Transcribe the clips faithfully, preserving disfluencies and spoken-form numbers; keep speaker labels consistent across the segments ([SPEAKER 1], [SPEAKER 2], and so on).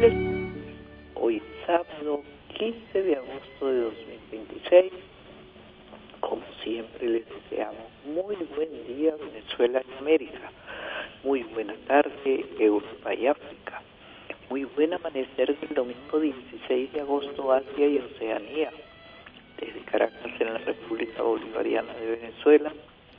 [SPEAKER 1] Les... Hoy sábado quince de agosto de dos mil veintiséis. Como siempre les deseamos muy buen día Venezuela y América, muy buena tarde Europa y África, muy buen amanecer del domingo dieciséis de agosto Asia y Oceanía. Desde Caracas en la República Bolivariana de Venezuela,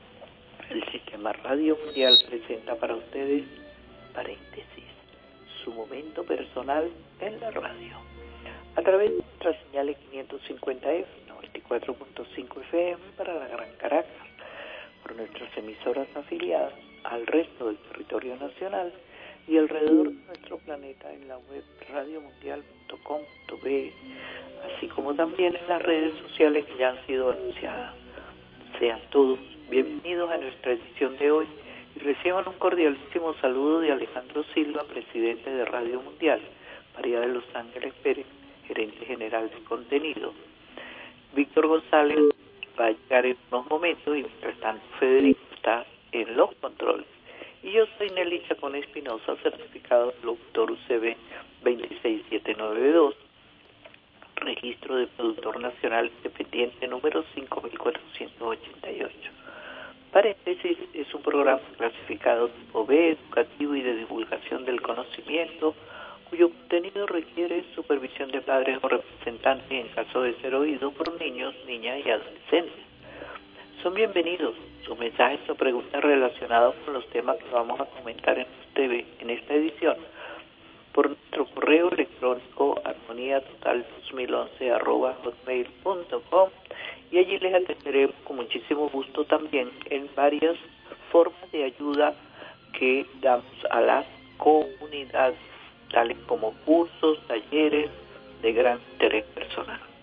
[SPEAKER 1] el Sistema Radio Mundial presenta para ustedes paréntesis, su momento personal en la radio. A través de nuestra señal quinientos cincuenta F, noventa y cuatro punto cinco F M para la Gran Caracas, por nuestras emisoras afiliadas al resto del territorio nacional y alrededor de nuestro planeta en la web radio mundial punto com punto be, así como también en las redes sociales que ya han sido anunciadas. Sean todos bienvenidos a nuestra edición de hoy y reciban un cordialísimo saludo de Alejandro Silva, presidente de Radio Mundial, María de Los Ángeles Pérez, gerente general de contenido. Víctor González va a llegar en unos momentos y mientras tanto Federico está en los controles. Y yo soy Nelly Chacón Espinosa, certificado de locutor U C B veintiséis mil setecientos noventa y dos, registro de productor nacional independiente número cinco mil cuatrocientos ochenta y ocho. Paréntesis es un programa clasificado tipo B, educativo y de divulgación del conocimiento, cuyo contenido requiere supervisión de padres o representantes en caso de ser oído por niños, niñas y adolescentes. Son bienvenidos sus mensajes o preguntas relacionados con los temas que vamos a comentar en, este, en esta edición por nuestro correo electrónico armonía total dos mil once arroba hotmail punto com, y allí les atenderemos con muchísimo gusto también en varias formas de ayuda que damos a las comunidades, tales como cursos, talleres de gran interés personal.